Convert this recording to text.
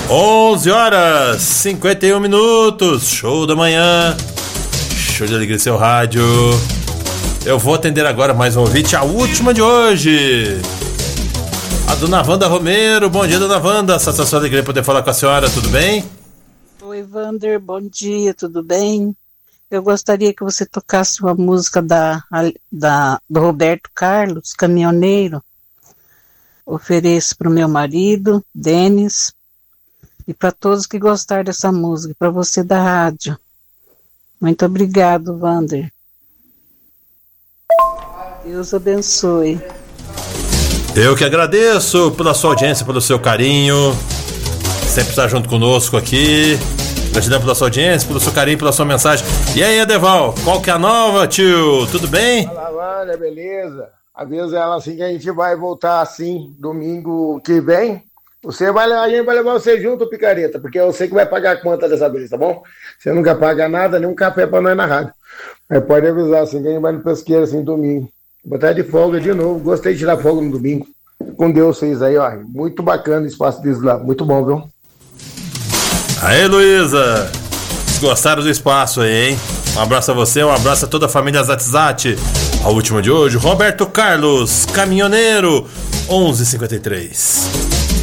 11h51. Show da manhã. Show de alegria, seu rádio. Eu vou atender agora mais um ouvinte, a última de hoje. A dona Wanda Romero. Bom dia, dona Wanda. Satisfação e alegria poder falar com a senhora, tudo bem? Oi, Wander, bom dia, tudo bem? Eu gostaria que você tocasse uma música do Roberto Carlos, Caminhoneiro. Ofereço para o meu marido, Denis, e para todos que gostarem dessa música, para você da rádio. Muito obrigado, Wander. Deus abençoe. Eu que agradeço pela sua audiência, pelo seu carinho. Sempre estar junto conosco aqui. Gratidão pela sua audiência, pelo seu carinho, pela sua mensagem. E aí, Adeval, qual que é a nova, tio? Tudo bem? Fala, Wanda, beleza? Avisa ela assim que a gente vai voltar assim, domingo que vem. A gente vai levar você junto, picareta, porque eu sei que vai pagar a conta dessa vez, tá bom? Você nunca paga nada, nem um café pra nós na rádio. Mas pode avisar assim que a gente vai no pesqueiro assim, domingo. Botar de folga de novo. Gostei de tirar folga no domingo. Com Deus, vocês aí, ó. Muito bacana o espaço deles lá. Muito bom, viu? Aê, Luísa. Gostaram do espaço aí, hein? Um abraço a você, um abraço a toda a família Zatzat. A última de hoje, Roberto Carlos, Caminhoneiro, 11h53.